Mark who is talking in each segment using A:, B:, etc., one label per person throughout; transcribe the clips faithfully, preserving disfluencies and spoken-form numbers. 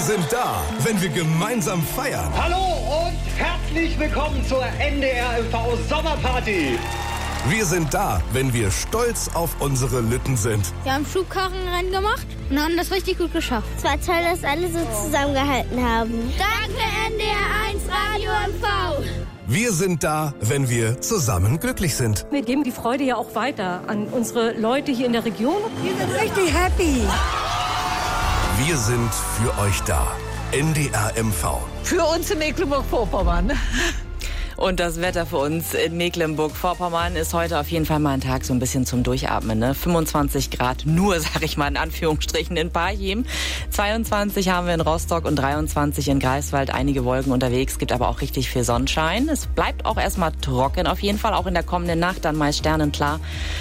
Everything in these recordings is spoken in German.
A: sind da, wenn wir gemeinsam feiern.
B: Hallo und herzlich willkommen zur N D R M V Sommerparty.
A: Wir sind da, wenn wir stolz auf unsere Lütten sind.
C: Wir haben Schubkarrenrennen gemacht und haben das richtig gut geschafft.
D: Es war toll, dass alle so zusammengehalten haben.
C: Danke N D R eins Radio M V.
A: Wir sind da, wenn wir zusammen glücklich sind.
E: Wir geben die Freude ja auch weiter an unsere Leute hier in der Region.
F: Wir sind richtig happy.
A: Wir sind für euch da. N D R M V.
F: Für uns in Mecklenburg-Vorpommern.
G: Und das Wetter für uns in Mecklenburg-Vorpommern ist heute auf jeden Fall mal ein Tag so ein bisschen zum Durchatmen. Ne? fünfundzwanzig Grad nur, sag ich mal in Anführungsstrichen, in Parchim. zweiundzwanzig haben wir in Rostock und dreiundzwanzig in Greifswald. Einige Wolken unterwegs, gibt aber auch richtig viel Sonnenschein. Es bleibt auch erstmal trocken auf jeden Fall, auch in der kommenden Nacht dann meist sternenklar.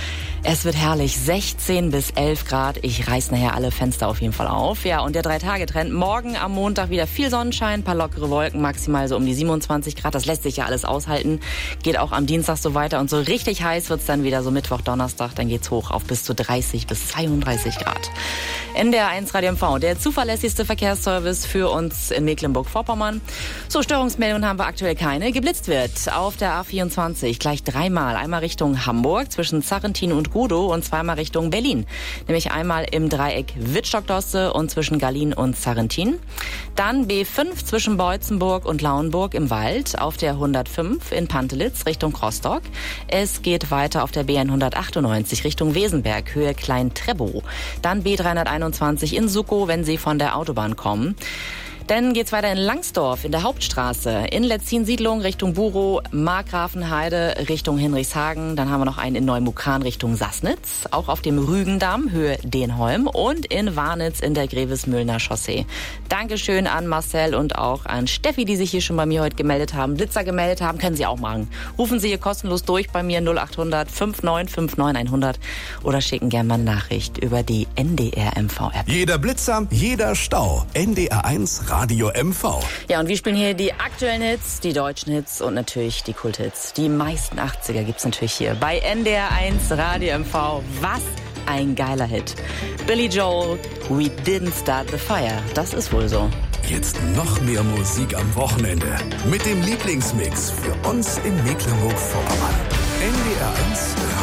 G: Es wird herrlich, sechzehn bis elf Grad. Ich reiß nachher alle Fenster auf jeden Fall auf. Ja, und der Drei-Tage-Trend. Morgen am Montag wieder viel Sonnenschein, paar lockere Wolken, maximal so um die siebenundzwanzig Grad. Das lässt sich ja alles aushalten. Geht auch am Dienstag so weiter. Und so richtig heiß wird's dann wieder so Mittwoch, Donnerstag. Dann geht's hoch auf bis zu dreißig bis zweiunddreißig Grad. N D R eins Radio M V, der zuverlässigste Verkehrsservice für uns in Mecklenburg-Vorpommern. So, Störungsmeldungen haben wir aktuell keine. Geblitzt wird auf der A vierundzwanzig gleich dreimal. Einmal Richtung Hamburg zwischen Zarrentin und Gudow und zweimal Richtung Berlin. Nämlich einmal im Dreieck Wittstock-Dosse und zwischen Gallin und Zarrentin. Dann B fünf zwischen Beutzenburg und Lauenburg im Wald auf der hundertfünf in Pantelitz Richtung Rostock. Es geht weiter auf der B hundertachtundneunzig Richtung Wesenberg, Höhe Klein-Trebow. Dann B dreihunderteinundzwanzig in Suckow, wenn Sie von der Autobahn kommen. Dann geht's weiter in Langsdorf in der Hauptstraße, in Letzin-Siedlung Richtung Burow, Markgrafenheide Richtung Hinrichshagen. Dann haben wir noch einen in Neumukran Richtung Sassnitz, auch auf dem Rügendamm, Höhe Denholm und in Warnitz in der Grevesmühlner Chaussee. Dankeschön an Marcel und auch an Steffi, die sich hier schon bei mir heute gemeldet haben. Blitzer gemeldet haben, können Sie auch machen. Rufen Sie hier kostenlos durch bei mir null acht hundert fünf neun fünf neun hundert oder schicken gerne mal eine Nachricht über die N D R M V-App.
A: Jeder Blitzer, jeder Stau. N D R eins Radio M V.
G: Ja, und wir spielen hier die aktuellen Hits, die deutschen Hits und natürlich die Kulthits. Die meisten achtziger gibt's natürlich hier bei N D R eins Radio M V. Was ein geiler Hit. Billy Joel, We Didn't Start the Fire. Das ist wohl so.
A: Jetzt noch mehr Musik am Wochenende. Mit dem Lieblingsmix für uns in Mecklenburg-Vorpommern. N D R eins